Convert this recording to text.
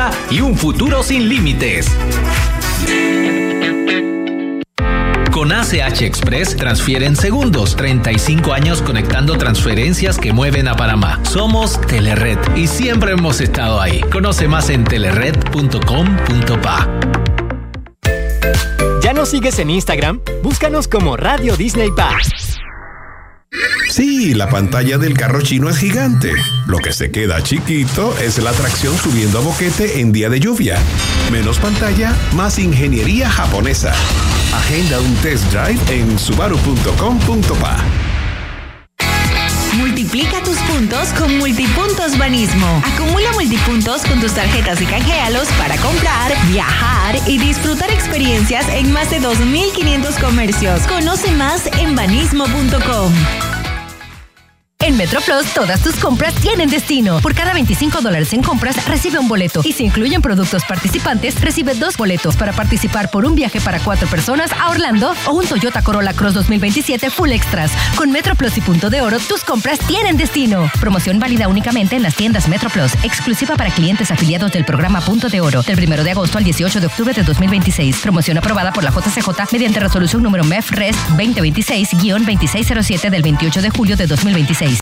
vida y un futuro sin límites. Con ACH Express transfiere en segundos. 35 años conectando transferencias que mueven a Panamá. Somos Telered y siempre hemos estado ahí. Conoce más en telered.com.pa. ¿Ya nos sigues en Instagram? Búscanos como Radio Disney Pa. Sí, la pantalla del carro chino es gigante. Lo que se queda chiquito es la tracción subiendo a boquete en día de lluvia. Menos pantalla, más ingeniería japonesa. Agenda un test drive en subaru.com.pa. Multiplica tus puntos con Multipuntos Banismo. Acumula multipuntos con tus tarjetas y canjealos para comprar, viajar y disfrutar experiencias en más de 2.500 comercios. Conoce más en banismo.com. En MetroPlus, todas tus compras tienen destino. Por cada $25 en compras, recibe un boleto. Y si incluyen productos participantes, recibe 2 boletos para participar por un viaje para 4 personas a Orlando o un Toyota Corolla Cross 2027 Full Extras. Con MetroPlus y Punto de Oro, tus compras tienen destino. Promoción válida únicamente en las tiendas MetroPlus. Exclusiva para clientes afiliados del programa Punto de Oro. Del 1 de agosto al 18 de octubre de 2026. Promoción aprobada por la JCJ mediante resolución número MEF-RES 2026-2607 del 28 de julio de 2026.